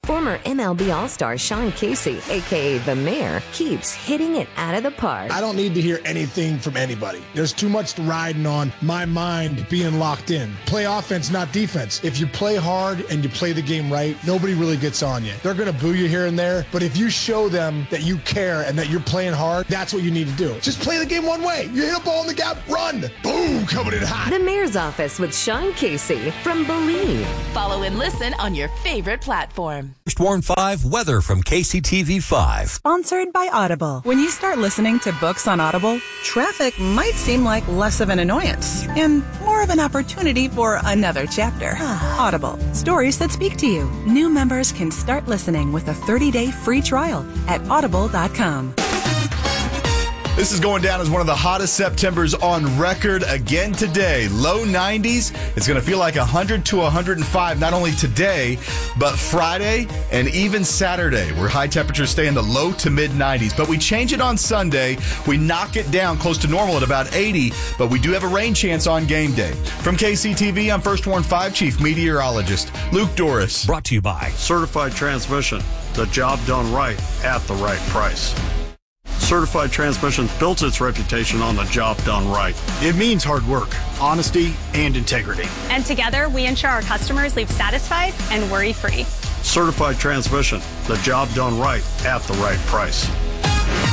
Former MLB All-Star Sean Casey, a.k.a. The Mayor, keeps hitting it out of the park. I don't need to hear anything from anybody. There's too much riding on my mind being locked in. Play offense, not defense. If you play hard and you play the game right, nobody really gets on you. They're going to boo you here and there, but if you show them that you care and that you're playing hard, that's what you need to do. Just play the game one way. You hit a ball in the gap, run. Boom, coming in hot. The Mayor's Office with Sean Casey from Believe. Follow and listen on your favorite platform. First Warn 5 weather from KCTV 5. Sponsored by Audible. When you start listening to books on Audible, traffic might seem like less of an annoyance and more of an opportunity for another chapter. Audible. Stories that speak to you. New members can start listening with a 30-day free trial at audible.com. This is going down as one of the hottest Septembers on record again today. Low 90s. It's going to feel like 100 to 105, not only today, but Friday and even Saturday, where high temperatures stay in the low to mid 90s. But we change it on Sunday. We knock it down close to normal at about 80, but we do have a rain chance on game day. From KCTV, I'm First Warn 5 Chief Meteorologist Luke Doris. Brought to you by Certified Transmission, the job done right at the right price. Certified Transmission built its reputation on the job done right. It means hard work, honesty, and integrity. And together, we ensure our customers leave satisfied and worry-free. Certified Transmission, the job done right at the right price.